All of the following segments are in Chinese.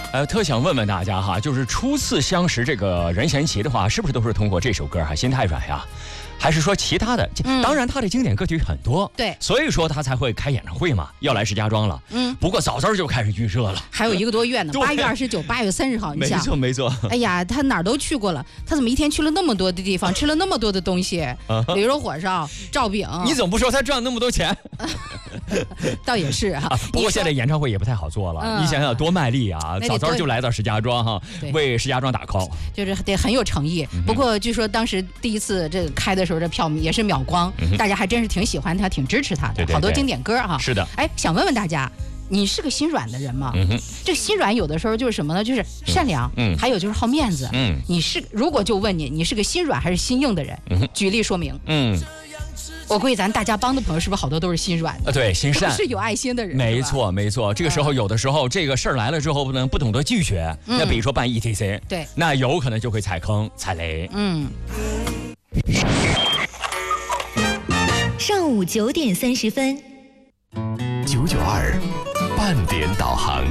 特想问问大家哈，就是初次相识这个任贤齐的话，是不是都是通过这首歌哈，《心太软》呀？还是说其他的？当然，他的经典歌曲很多， 对， 所以说他才会开演唱会嘛，要来石家庄了。不过早早就开始预热了， 还有1个多月呢，8月29、8月30号，你想， 没错没错。 哎呀，他哪儿都去过了，他怎么一天去了那么多的地方，吃了那么多的东西，驴肉火烧、照饼。 你总不说他赚那么多钱？ 倒也是哈。 不过现在演唱会也不太好做了，你想想多卖力啊！早早就来到石家庄哈，为石家庄打 call， 就是得很有诚意。不过据说当时第一次这个开的时候，这票也是秒光，大家还真是挺喜欢他，挺支持他的，好多经典歌哈。 是的。 哎，想问问大家，你是个心软的人吗？这心软有的时候就是什么呢？就是善良，还有就是好面子。你是如果就问你是个心软还是心硬的人？举例说明。我估计咱大家帮的朋友是不是好多都是心软的？ 对，心善， 是有爱心的人。 没错没错。这个时候有的时候这个事儿来了之后不懂得拒绝，那比如说办 ETC， 对， 那有可能就会踩坑踩雷。 上午9点30分 ，992半点导航。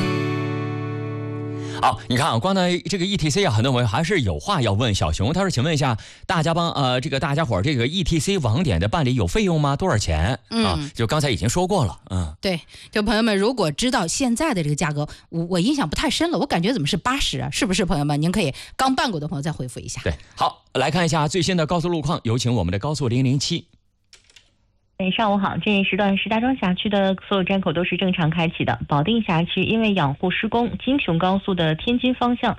好，你看啊，关于这个 ETC 啊，很多朋友还是有话要问小熊。他说：“请问一下，大家伙这个 ETC 网点的办理有费用吗？多少钱？”就刚才已经说过了。 对，就朋友们如果知道现在的这个价格，我印象不太深了，我感觉怎么是80啊？是不是朋友们？您可以刚办过的朋友再回复一下。 对，好，来看一下最新的高速路况，有请我们的高速007。 上午好，这一时段石家庄辖区的所有站口都是正常开启的。保定辖区因为养护施工，京雄高速的天津方向